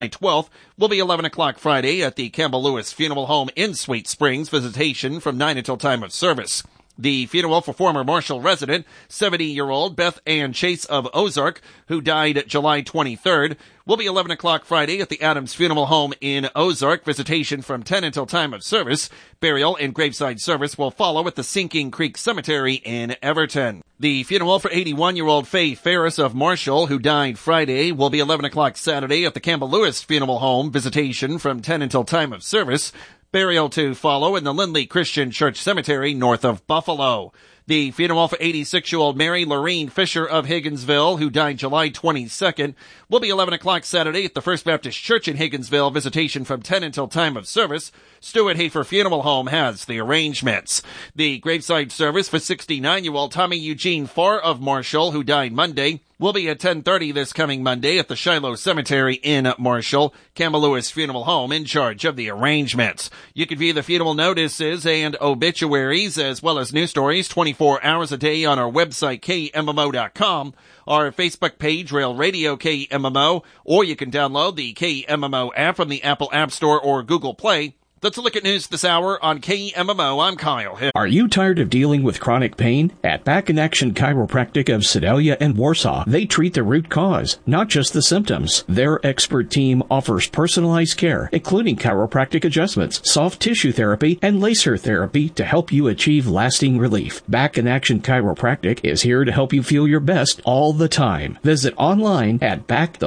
12th will be 11 o'clock Friday at the Campbell Lewis Funeral Home in Sweet Springs. Visitation from 9 until time of service. The funeral for former Marshall resident, 70-year-old Beth Ann Chase of Ozark, who died July 23rd, will be 11 o'clock Friday at the Adams Funeral Home in Ozark. Visitation from 10 until time of service. Burial and graveside service will follow at the Sinking Creek Cemetery in Everton. The funeral for 81-year-old Faye Ferris of Marshall, who died Friday, will be 11 o'clock Saturday at the Campbell Lewis Funeral Home. Visitation from 10 until time of service. Burial to follow in the Lindley Christian Church Cemetery north of Buffalo. The funeral for 86-year-old Mary Lorene Fisher of Higginsville, who died July 22nd, will be 11 o'clock Saturday at the First Baptist Church in Higginsville. Visitation from 10 until time of service. Stuart Hafer Funeral Home has the arrangements. The graveside service for 69-year-old Tommy Eugene Farr of Marshall, who died Monday, will be at 10:30 this coming Monday at the Shiloh Cemetery in Marshall. Campbell Lewis Funeral Home in charge of the arrangements. You can view the funeral notices and obituaries as well as news stories 24 hours a day on our website, KMMO.com, our Facebook page, Rail Radio KMMO, or you can download the KMMO app from the Apple App Store or Google Play. That's a look at news this hour on KMMO. I'm Kyle Hill. Are you tired of dealing with chronic pain? At Back in Action Chiropractic of Sedalia and Warsaw, they treat the root cause, not just the symptoms. Their expert team offers personalized care, including chiropractic adjustments, soft tissue therapy, and laser therapy to help you achieve lasting relief. Back in Action Chiropractic is here to help you feel your best all the time. Visit online at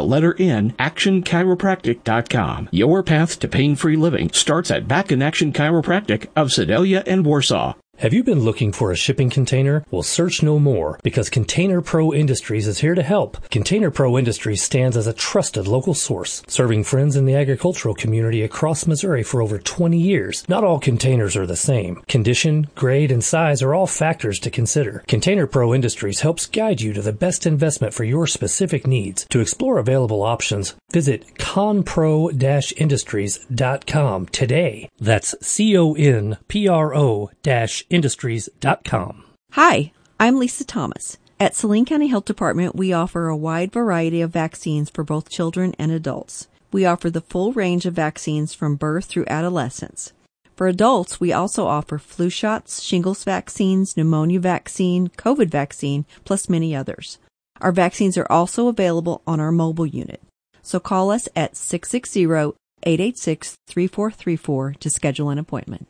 actionchiropractic.com. Your path to pain-free living starts at Back in Action Chiropractic of Sedalia and Warsaw. Have you been looking for a shipping container? Well, search no more, because Container Pro Industries is here to help. Container Pro Industries stands as a trusted local source, serving friends in the agricultural community across Missouri for over 20 years. Not all containers are the same. Condition, grade, and size are all factors to consider. Container Pro Industries helps guide you to the best investment for your specific needs. To explore available options, visit conpro-industries.com today. That's CONPRO-industries.com. Hi, I'm Lisa Thomas. At Saline County Health Department, we offer a wide variety of vaccines for both children and adults. We offer the full range of vaccines from birth through adolescence. For adults, we also offer flu shots, shingles vaccines, pneumonia vaccine, COVID vaccine, plus many others. Our vaccines are also available on our mobile unit. So call us at 660-886-3434 to schedule an appointment.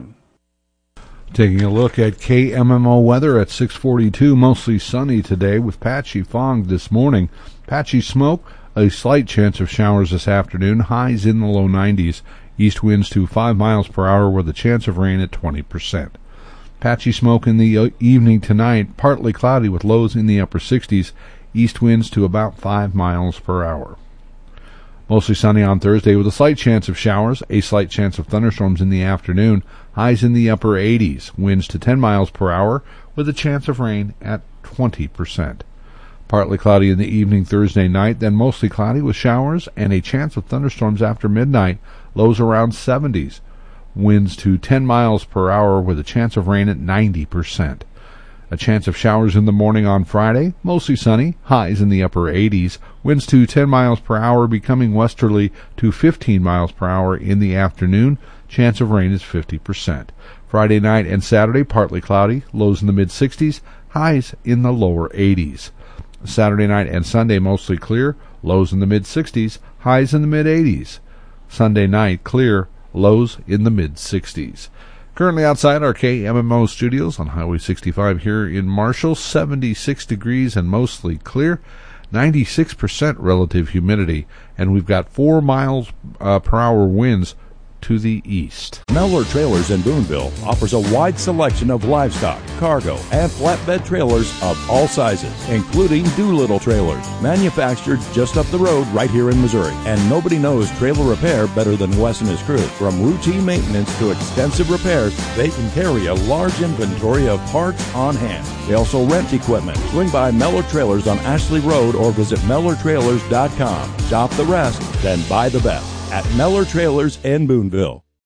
Taking a look at KMMO weather at 6:42, mostly sunny today with patchy fog this morning. Patchy smoke, a slight chance of showers this afternoon, highs in the low 90s. East winds to 5 miles per hour with a chance of rain at 20%. Patchy smoke in the evening tonight, partly cloudy with lows in the upper 60s. East winds to about 5 miles per hour. Mostly sunny on Thursday with a slight chance of showers, a slight chance of thunderstorms in the afternoon, highs in the upper 80s, winds to 10 miles per hour with a chance of rain at 20%. Partly cloudy in the evening Thursday night, then mostly cloudy with showers and a chance of thunderstorms after midnight, lows around 70s, winds to 10 miles per hour with a chance of rain at 90%. A chance of showers in the morning on Friday, mostly sunny, highs in the upper 80s, winds to 10 miles per hour becoming westerly to 15 miles per hour in the afternoon, chance of rain is 50%. Friday night and Saturday, partly cloudy, lows in the mid-60s, highs in the lower 80s. Saturday night and Sunday, mostly clear, lows in the mid-60s, highs in the mid-80s. Sunday night, clear, lows in the mid-60s. Currently outside our KMMO studios on Highway 65 here in Marshall, 76 degrees and mostly clear, 96% relative humidity, and we've got 4 miles per hour winds to the east. Mellor Trailers in Boonville offers a wide selection of livestock, cargo, and flatbed trailers of all sizes, including Doolittle trailers, manufactured just up the road right here in Missouri. And nobody knows trailer repair better than Wes and his crew. From routine maintenance to extensive repairs, they can carry a large inventory of parts on hand. They also rent equipment. Swing by Mellor Trailers on Ashley Road or visit MellorTrailers.com. Shop the rest, then buy the best at Mellor Trailers in Boonville.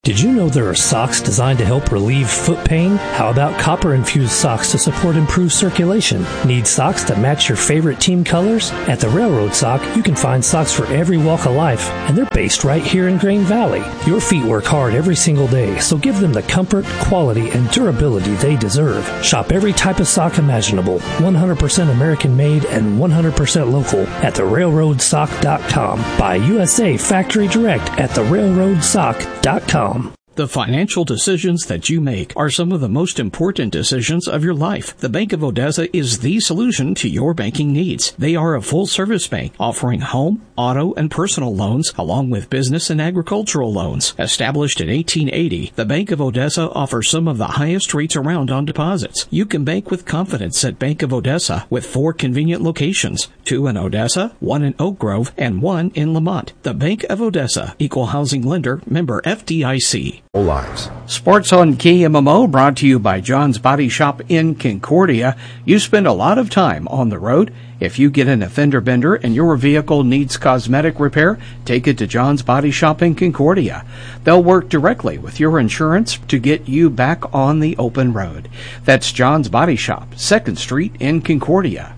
Did you know there are socks designed to help relieve foot pain? How about copper-infused socks to support improved circulation? Need socks that match your favorite team colors? At the Railroad Sock, you can find socks for every walk of life, and they're based right here in Grain Valley. Your feet work hard every single day, so give them the comfort, quality, and durability they deserve. Shop every type of sock imaginable, 100% American-made and 100% local at therailroadsock.com. Buy USA Factory Direct at therailroadsock.com. The financial decisions that you make are some of the most important decisions of your life. The Bank of Odessa is the solution to your banking needs. They are a full-service bank offering home, auto, and personal loans along with business and agricultural loans. Established in 1880, the Bank of Odessa offers some of the highest rates around on deposits. You can bank with confidence at Bank of Odessa with 4 convenient locations, 2 in Odessa, 1 in Oak Grove, and 1 in Lamont. The Bank of Odessa, Equal Housing Lender, member FDIC. Lives. Sports on KMMO brought to you by John's Body Shop in Concordia. You spend a lot of time on the road. If you get in a fender bender and your vehicle needs cosmetic repair, take it to John's Body Shop in Concordia. They'll work directly with your insurance to get you back on the open road. That's John's Body Shop, 2nd Street in Concordia.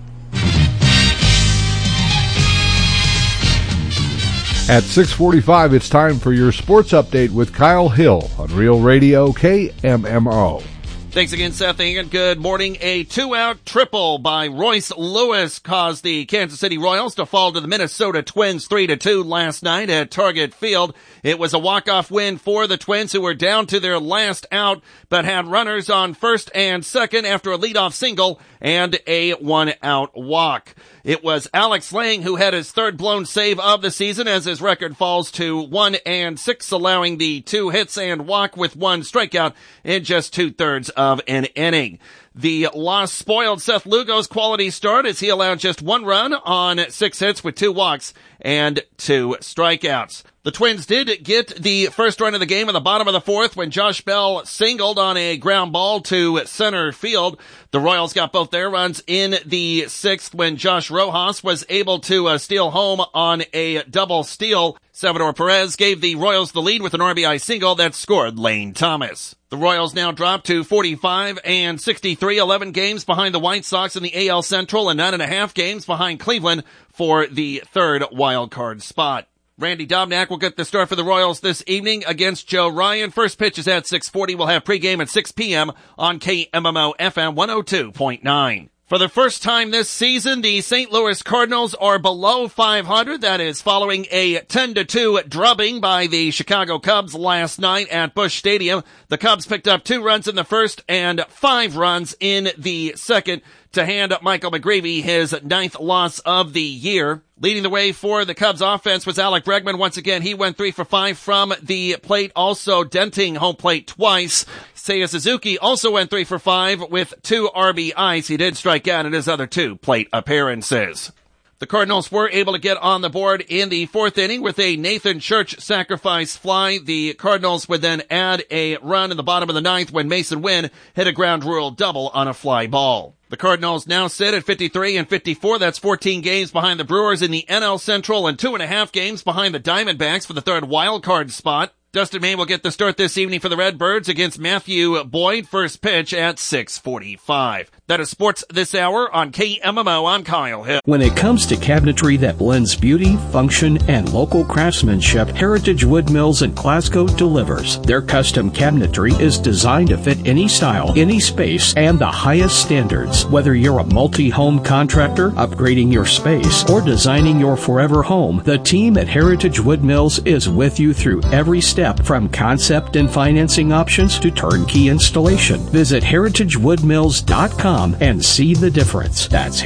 At 6:45, it's time for your sports update with Kyle Hill on Real Radio KMMO. Thanks again, Seth, and good morning. A 2-out triple by Royce Lewis caused the Kansas City Royals to fall to the Minnesota Twins 3-2 last night at Target Field. It was a walk-off win for the Twins, who were down to their last out, but had runners on first and second after a leadoff single and a 1-out walk. It was Alex Lang who had his third blown save of the season as his record falls to 1-6, allowing the 2 hits and walk with 1 strikeout in just 2/3 of an inning. The loss spoiled Seth Lugo's quality start as he allowed just 1 run on 6 hits with 2 walks and 2 strikeouts. The Twins did get the first run of the game in the bottom of the 4th when Josh Bell singled on a ground ball to center field. The Royals got both their runs in the 6th when Josh Rojas was able to steal home on a double steal. Salvador Perez gave the Royals the lead with an RBI single that scored Lane Thomas. The Royals now drop to 45-63, 11 games behind the White Sox in the AL Central and 9.5 games behind Cleveland for the 3rd wild card spot. Randy Dobnak will get the start for the Royals this evening against Joe Ryan. First pitch is at 6:40. We'll have pregame at 6 p.m. on KMMO FM 102.9. For the first time this season, the St. Louis Cardinals are below 500. That is following a 10-2 drubbing by the Chicago Cubs last night at Busch Stadium. The Cubs picked up 2 runs in the first and 5 runs in the second to hand up Michael McGreevy his 9th loss of the year. Leading the way for the Cubs offense was Alec Bregman. Once again, he went 3 for 5 from the plate, also denting home plate twice. Seiya Suzuki also went 3 for 5 with 2 RBIs. He did strike out in his other 2 plate appearances. The Cardinals were able to get on the board in the 4th inning with a Nathan Church sacrifice fly. The Cardinals would then add a run in the bottom of the 9th when Mason Wynn hit a ground rule double on a fly ball. The Cardinals now sit at 53-54. That's 14 games behind the Brewers in the NL Central and 2.5 games behind the Diamondbacks for the 3rd wild card spot. Dustin May will get the start this evening for the Redbirds against Matthew Boyd. First pitch at 6:45. That is sports this hour on KMMO. I'm Kyle Hill. When it comes to cabinetry that blends beauty, function, and local craftsmanship, Heritage Wood Mills in Glasgow delivers. Their custom cabinetry is designed to fit any style, any space, and the highest standards. Whether you're a multi-home contractor, upgrading your space, or designing your forever home, the team at Heritage Wood Mills is with you through every step, from concept and financing options to turnkey installation. Visit heritagewoodmills.com and see the difference. That's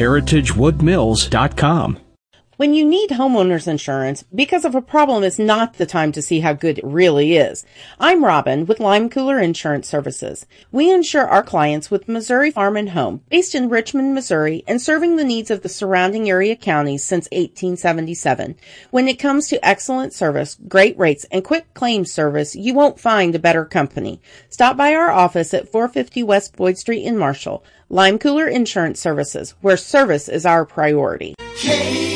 heritagewoodmills.com. When you need homeowners insurance, because of a problem is not the time to see how good it really is. I'm Robin with Lime Cooler Insurance Services. We insure our clients with Missouri Farm and Home, based in Richmond, Missouri, and serving the needs of the surrounding area counties since 1877. When it comes to excellent service, great rates, and quick claims service, you won't find a better company. Stop by our office at 450 West Boyd Street in Marshall. Lime Cooler Insurance Services, where service is our priority.